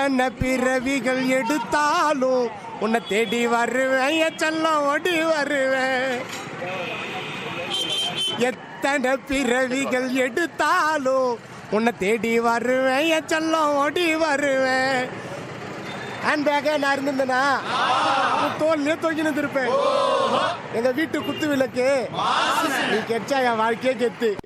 எத்தனை பிறவிகள் எடுத்தாலும் உன்னை தேடி வருவேன் என் செல்லம் ஓடி வருவேன். எத்தனை பிறவிகள் எடுத்தாலும் உன்னை தேடி வருவேன் என் செல்லம் ஓடி வருவேன். ஹேண்ட் பேக்கே நான் இருந்திருந்தேனா தோல்லையே தொங்கினு இருப்பேன். எங்க வீட்டு குத்து விளக்கு நீ கெச்சா என் வாழ்க்கையே கெத்து.